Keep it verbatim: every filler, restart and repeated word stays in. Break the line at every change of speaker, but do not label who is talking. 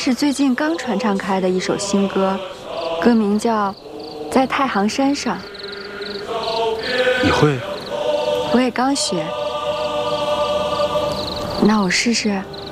是最近刚传唱开的一首新歌，歌名叫《在太行山上》。
你会？
我也刚学。那我试试。